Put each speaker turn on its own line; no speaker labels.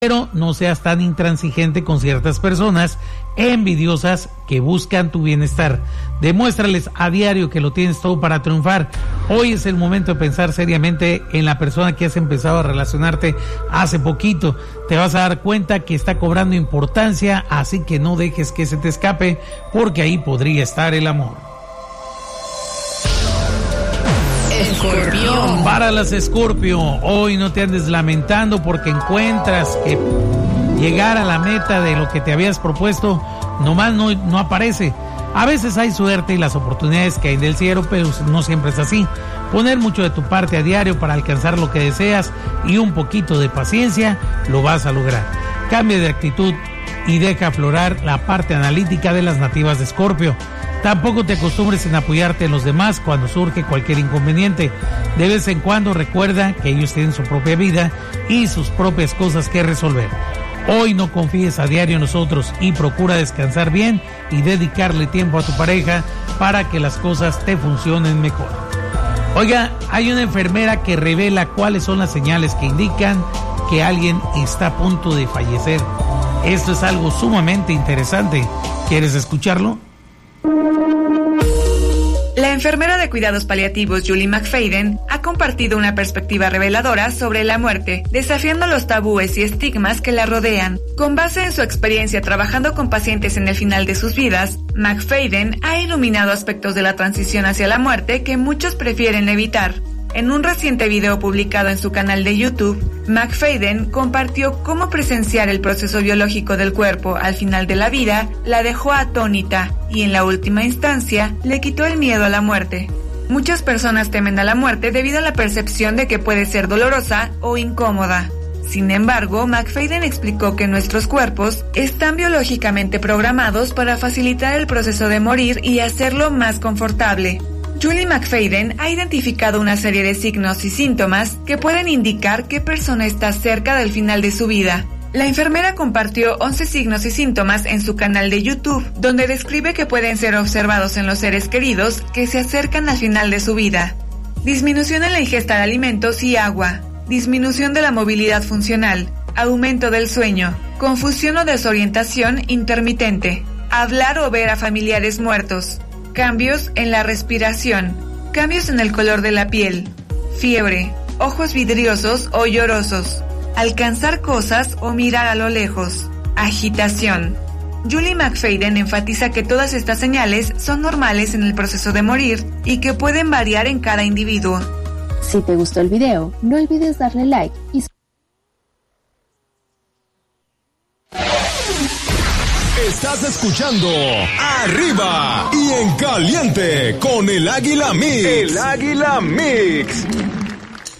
Pero no seas tan intransigente con ciertas personas envidiosas que buscan tu bienestar. Demuéstrales a diario que lo tienes todo para triunfar. Hoy es el momento de pensar seriamente en la persona que has empezado a relacionarte hace poquito. Te vas a dar cuenta que está cobrando importancia, así que no dejes que se te escape, porque ahí podría estar el amor.
Escorpión.
Para las Escorpio, hoy no te andes lamentando porque encuentras que llegar a la meta de lo que te habías propuesto nomás no aparece. A veces hay suerte y las oportunidades caen del cielo, pero no siempre es así. Poner mucho de tu parte a diario para alcanzar lo que deseas y un poquito de paciencia lo vas a lograr. Cambia de actitud y deja aflorar la parte analítica de las nativas de Escorpio. Tampoco te acostumbres en apoyarte en los demás cuando surge cualquier inconveniente. De vez en cuando recuerda que ellos tienen su propia vida y sus propias cosas que resolver. Hoy no confíes a diario en nosotros y procura descansar bien y dedicarle tiempo a tu pareja para que las cosas te funcionen mejor. Oiga, hay una enfermera que revela cuáles son las señales que indican que alguien está a punto de fallecer. Esto es algo sumamente interesante. ¿Quieres escucharlo?
La enfermera de cuidados paliativos Julie McFadden ha compartido una perspectiva reveladora sobre la muerte, desafiando los tabúes y estigmas que la rodean. Con base en su experiencia trabajando con pacientes en el final de sus vidas, McFadden ha iluminado aspectos de la transición hacia la muerte que muchos prefieren evitar. En un reciente video publicado en su canal de YouTube, McFadden compartió cómo presenciar el proceso biológico del cuerpo al final de la vida la dejó atónita y en la última instancia le quitó el miedo a la muerte. Muchas personas temen a la muerte debido a la percepción de que puede ser dolorosa o incómoda. Sin embargo, McFadden explicó que nuestros cuerpos están biológicamente programados para facilitar el proceso de morir y hacerlo más confortable. Julie McFadden ha identificado una serie de signos y síntomas que pueden indicar qué persona está cerca del final de su vida. La enfermera compartió 11 signos y síntomas en su canal de YouTube, donde describe que pueden ser observados en los seres queridos que se acercan al final de su vida. Disminución en la ingesta de alimentos y agua, disminución de la movilidad funcional, aumento del sueño, confusión o desorientación intermitente, hablar o ver a familiares muertos, cambios en la respiración, cambios en el color de la piel, fiebre, ojos vidriosos o llorosos, alcanzar cosas o mirar a lo lejos, agitación. Julie McFadden enfatiza que todas estas señales son normales en el proceso de morir y que pueden variar en cada individuo.
Si te gustó el video, no olvides darle like y
Estás escuchando Arriba y en Caliente con el Águila Mix. El Águila Mix.